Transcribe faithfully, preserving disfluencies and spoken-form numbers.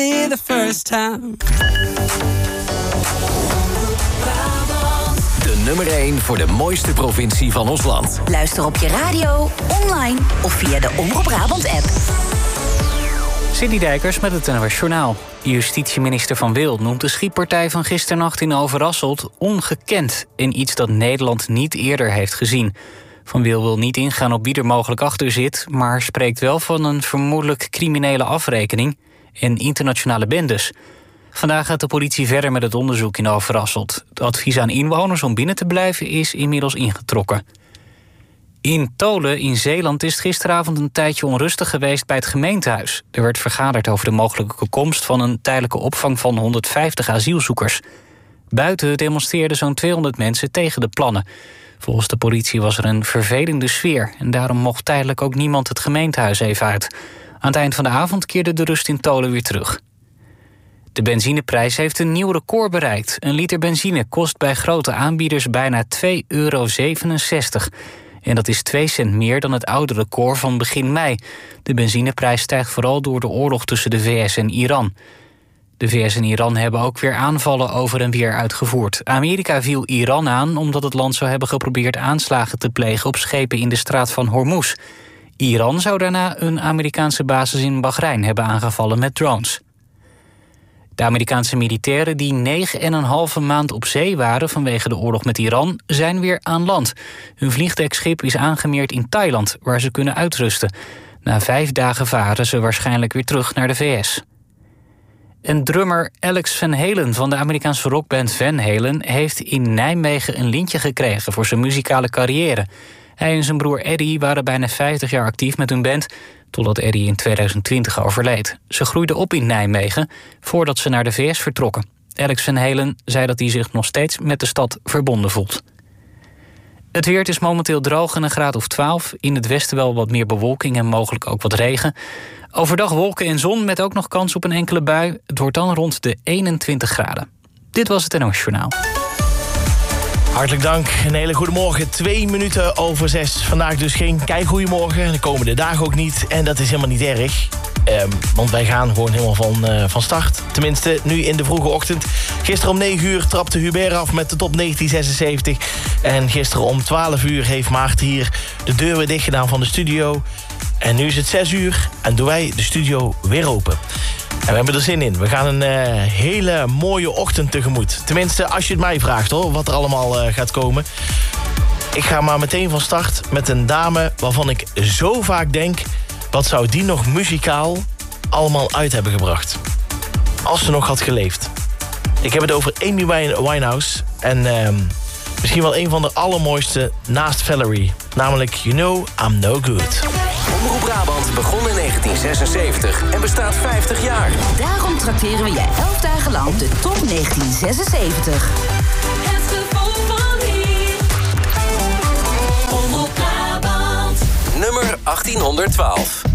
The first time. De nummer één voor de mooiste provincie van ons land. Luister op je radio, online of via de Omroep Brabant-app. Cindy Dijkers met het N O S Journaal. Justitieminister Van Wil noemt de schietpartij van gisternacht in Overasselt ongekend en iets dat Nederland niet eerder heeft gezien. Van Wil wil niet ingaan op wie er mogelijk achter zit, maar spreekt wel van een vermoedelijk criminele afrekening en internationale bendes. Vandaag gaat de politie verder met het onderzoek in Overasselt. Het advies aan inwoners om binnen te blijven is inmiddels ingetrokken. In Tolen in Zeeland is het gisteravond een tijdje onrustig geweest bij het gemeentehuis. Er werd vergaderd over de mogelijke komst van een tijdelijke opvang van honderdvijftig asielzoekers. Buiten demonstreerden zo'n tweehonderd mensen tegen de plannen. Volgens de politie was er een vervelende sfeer en daarom mocht tijdelijk ook niemand het gemeentehuis even uit. Aan het eind van de avond keerde de rust in Tolen weer terug. De benzineprijs heeft een nieuw record bereikt. Een liter benzine kost bij grote aanbieders bijna twee euro zevenenzestig. En dat is twee cent meer dan het oude record van begin mei. De benzineprijs stijgt vooral door de oorlog tussen de V S en Iran. De V S en Iran hebben ook weer aanvallen over en weer uitgevoerd. Amerika viel Iran aan omdat het land zou hebben geprobeerd aanslagen te plegen op schepen in de straat van Hormuz. Iran zou daarna een Amerikaanse basis in Bahrein hebben aangevallen met drones. De Amerikaanse militairen die negen en een halve maand op zee waren vanwege de oorlog met Iran zijn weer aan land. Hun vliegdekschip is aangemeerd in Thailand, waar ze kunnen uitrusten. Na vijf dagen varen ze waarschijnlijk weer terug naar de V S. En drummer Alex Van Halen van de Amerikaanse rockband Van Halen heeft in Nijmegen een lintje gekregen voor zijn muzikale carrière. Hij en zijn broer Eddie waren bijna vijftig jaar actief met hun band, totdat Eddie in tweeduizend twintig overleed. Ze groeiden op in Nijmegen voordat ze naar de V S vertrokken. Alex Van Halen zei dat hij zich nog steeds met de stad verbonden voelt. Het weer is momenteel droog en een graad of twaalf. In het westen wel wat meer bewolking en mogelijk ook wat regen. Overdag wolken en zon met ook nog kans op een enkele bui. Het wordt dan rond de eenentwintig graden. Dit was het N O S Journaal. Hartelijk dank. Een hele goede morgen. Twee minuten over zes. Vandaag dus geen kijkgoeiemorgen. De komende dagen ook niet. En dat is helemaal niet erg. Um, want wij gaan gewoon helemaal van, uh, van start. Tenminste, nu in de vroege ochtend. Gisteren om negen uur trapte Hubert af met de top negentien zesenzeventig. En gisteren om twaalf uur heeft Maarten hier de deur weer dicht gedaan van de studio. En nu is het zes uur en doen wij de studio weer open. En we hebben er zin in. We gaan een uh, hele mooie ochtend tegemoet. Tenminste, als je het mij vraagt hoor, wat er allemaal uh, gaat komen. Ik ga maar meteen van start met een dame waarvan ik zo vaak denk, wat zou die nog muzikaal allemaal uit hebben gebracht? Als ze nog had geleefd. Ik heb het over Amy Winehouse. En uh, misschien wel een van de allermooiste naast Valerie. Namelijk You Know I'm No Good. Omroep Brabant begon in negentien zesenzeventig en bestaat vijftig jaar. Daarom trakteren we je elf dagen lang op de top negentien zesenzeventig. Het gevoel van hier. Omroep Brabant. Nummer achttienhonderdtwaalf.